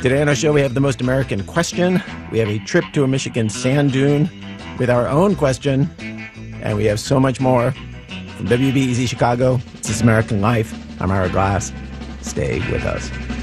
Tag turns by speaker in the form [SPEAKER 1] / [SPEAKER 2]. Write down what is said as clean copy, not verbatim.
[SPEAKER 1] Today on our show, we have the most American question. We have a trip to a Michigan sand dune with our own question. And we have so much more. From WBEZ Chicago, it's This American Life. I'm Ira Glass. Stay with us.